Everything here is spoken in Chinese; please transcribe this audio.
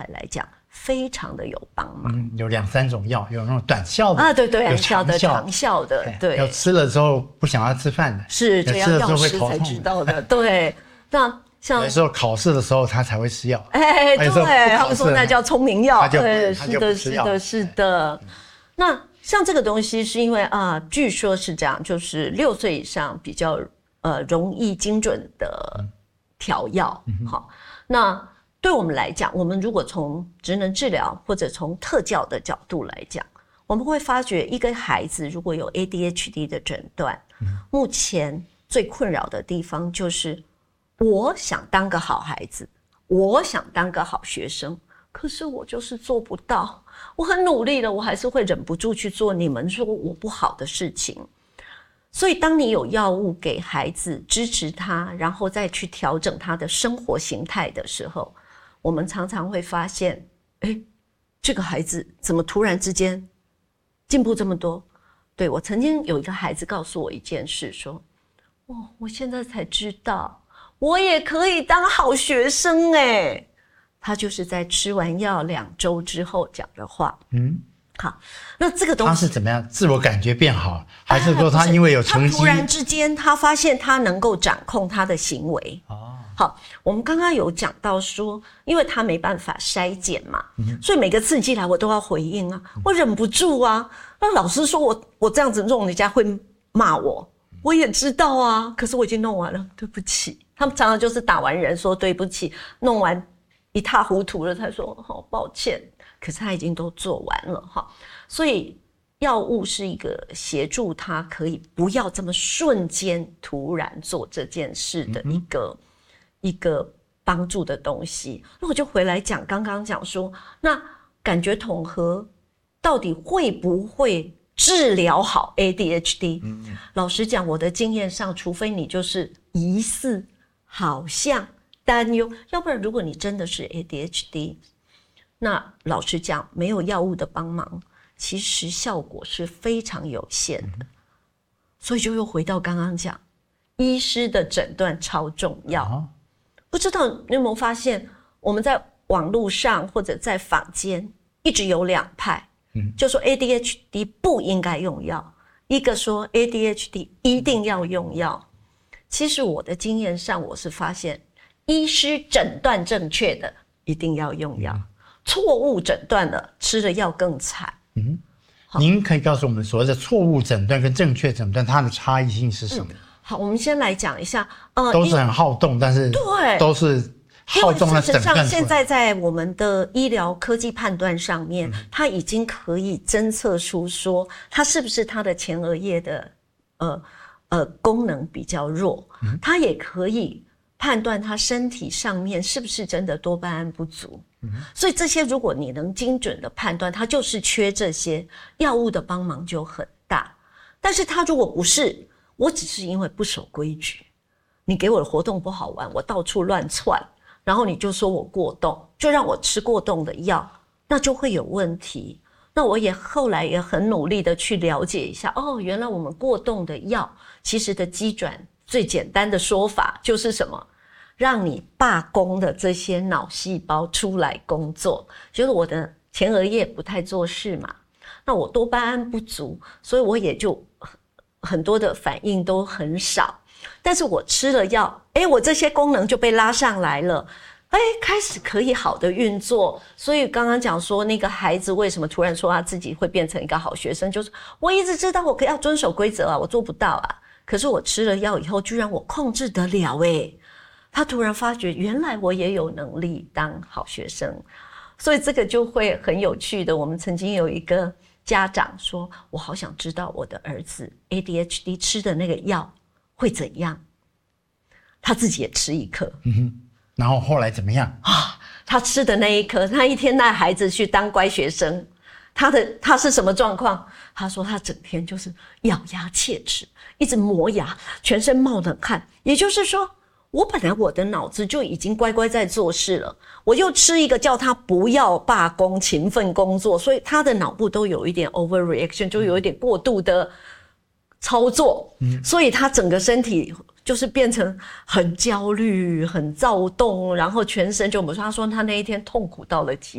来讲非常的有帮忙。 有2、3种药，有那种短效的对，短效的、长效的，对， 要吃了之后不想要吃饭的， 是这样，药师才知道的，对。那像有时候考试的时候他才会吃药， 对，他们说那叫聪明药，对，是的。那像这个东西是因为据说是这样，就是6岁以上比较容易精准的调药。好，那对我们来讲，我们如果从职能治疗或者从特教的角度来讲，我们会发觉一个孩子如果有 ADHD 的诊断，目前最困扰的地方就是我想当个好孩子，我想当个好学生，可是我就是做不到，我很努力了，我还是会忍不住去做你们说我不好的事情。所以当你有药物给孩子支持他，然后再去调整他的生活形态的时候，我们常常会发现，这个孩子怎么突然之间进步这么多？对，我曾经有一个孩子告诉我一件事，说我现在才知道我也可以当好学生耶。他就是在吃完药2周之后讲的话。好，那这个东西他是怎么样？自我感觉变好，还是说他因为有成绩？ 他突然之间他发现他能够掌控他的行为。好，我们刚刚有讲到说，因为他没办法筛检嘛，所以每个刺激来我都要回应啊，我忍不住啊。那老师说我这样子弄，人家会骂我，我也知道啊，可是我已经弄完了，对不起。他们常常就是打完人说对不起，弄完一塌糊涂了才说好抱歉，可是他已经都做完了哈。所以药物是一个协助他可以不要这么瞬间突然做这件事的一个帮助的东西。那我就回来讲刚刚讲说，那感觉统合到底会不会治疗好 ADHD？老实讲，我的经验上，除非你就是疑似、好像、担忧，要不然如果你真的是 ADHD， 那老实讲，没有药物的帮忙，其实效果是非常有限的。所以就又回到刚刚讲，医师的诊断超重要。不知道你有没有发现，我们在网络上或者在坊间一直有2派，就说 ADHD 不应该用药，一个说 ADHD 一定要用药。其实我的经验上，我是发现医师诊断正确的一定要用药，错误诊断的吃了药更惨。 您可以告诉我们所谓的错误诊断跟正确诊断它的差异性是什么？ 好，我们先来讲一下， 都是很好动，但是对， 都是好动的诊断出来。因为事实上， 现在在我们的医疗科技判断上面，它已经可以侦测出说，它是不是它的前额叶的功能比较弱，它也可以判断它身体上面是不是真的多巴胺不足。所以这些如果你能精准的判断，它就是缺这些，药物的帮忙就很大。但是它如果不是，我只是因为不守规矩，你给我的活动不好玩，我到处乱窜，然后你就说我过动，就让我吃过动的药，那就会有问题。那我也后来也很努力的去了解一下，原来我们过动的药其实的机转最简单的说法就是什么？让你罢工的这些脑细胞出来工作，就是我的前额叶不太做事嘛，那我多巴胺不足，所以我也就很多的反应都很少，但是我吃了药，我这些功能就被拉上来了，开始可以好的运作。所以刚刚讲说那个孩子为什么突然说他自己会变成一个好学生，就是我一直知道我要遵守规则啊，我做不到啊，可是我吃了药以后居然我控制得了他突然发觉原来我也有能力当好学生。所以这个就会很有趣的，我们曾经有一个家长说，我好想知道我的儿子 ADHD 吃的那个药会怎样，他自己也吃一颗， 然后后来怎么样他吃的那一颗，他一天带孩子去当乖学生，他是什么状况？他说他整天就是咬牙切齿，一直磨牙，全身冒冷汗。也就是说，我本来我的脑子就已经乖乖在做事了，我又吃一个叫他不要罢工勤奋工作，所以他的脑部都有一点 overreaction， 就有一点过度的操作，所以他整个身体就是变成很焦虑很躁动，然后全身就他说他那一天痛苦到了极